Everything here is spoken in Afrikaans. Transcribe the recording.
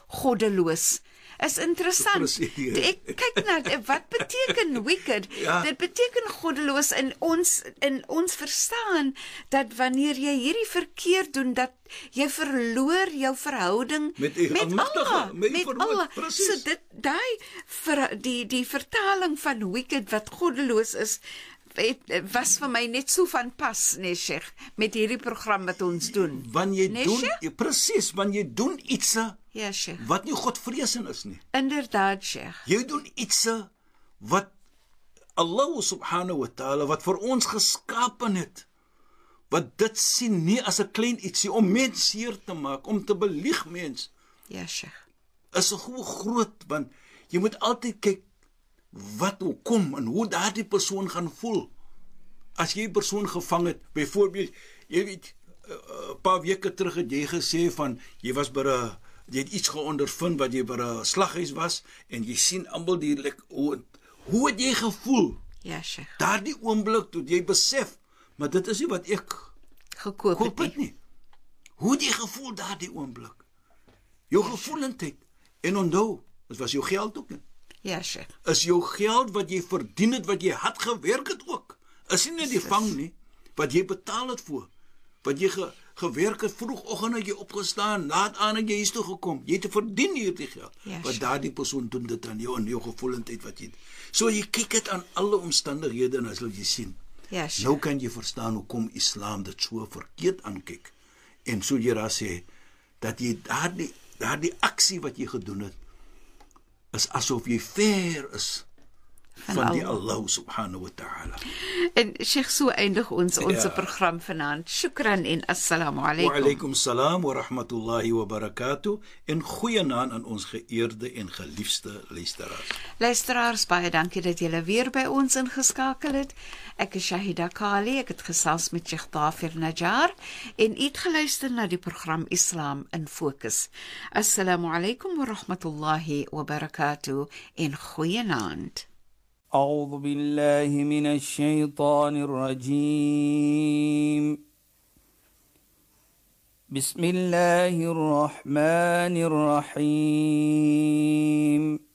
goddeloos. Is interessant. Precies. Ek kyk na wat beteken wicked? Ja. Dit beteken goddeloos, en ons verstaan dat wanneer jy hierdie verkeerd doen, dat jy verloor jou verhouding Met Allah, met Allah. precies. So die vertaling van wicked wat goddeloos is, was vir my net so van pas, nee Sheikh, met hierdie program wat ons doen. Wanneer Nee, jy doen, Sheikh? presies, wanneer jy doen iets Ja, Sheikh. wat nie Godvreesend is nie. Inderdaad, Sheikh. Jy doen iets wat Allah subhanahu wa ta'ala, wat vir ons geskapen het, wat dit sien nie as 'n klein ietsie om mens seer te maak, om te belieg mens, Ja, Sheikh. is 'n groot, want jy moet altyd kyk hoe kom en hoe daardie persoon gaan voel. As jy 'n persoon gevang het, byvoorbeeld, jy weet, 'n paar weke terug het jy gesê van jy was by 'n jy het iets geondervind wat jy by 'n slaghuis was en jy sien almal die hoe het jy gevoel? Ja, Sheikh. Daardie oomblik toe jy besef, maar dit is nie wat ek Gekoop koop het het nie. Hoe het jy gevoel daardie oomblik? Jou gevoelendheid. En onthou, dit was jou geld ook nie. Ja, Sheikh. Is jou geld wat jy verdien het, wat jy hard gewerk het ook. Is nie net die vang nie, wat jy betaal het voor. Wat jy gewerk het, vroegoggend het jy opgestaan, laat aan het jy huis toe gekom. Jy het verdien hierdie geld. Ja, wat sure. daardie persoon doen dit aan jou en jou gevoelendheid wat jy. So jy kyk dit aan alle omstandighede en as jy sien. Ja, Sheikh. Nou kan jy verstaan hoekom Islam dit so verkeerd aankyk. En so jy daar sê dat jy daardie aksie wat jy gedoen het is asof jy ver is van die Allah subhanahu wa ta'ala. En Sheikh, so eindig ons program vanaand. Shukran en assalamu Wa alaikum. alaikum salam wa rahmatullahi wa barakatuh. En goeienaand aan ons geëerde en geliefde luisteraars. Luisteraars, baie dankie dat julle weer by ons ingeskakel het. Ek is Shahida Kali, ek het gesels met Sheikh Dafer Najjar en u het geluister na die program Islam in Fokus. Assalamu alaikum wa rahmatullahi wa barakatuh en goeienaand. أعوذ بالله من الشيطان الرجيم بسم الله الرحمن الرحيم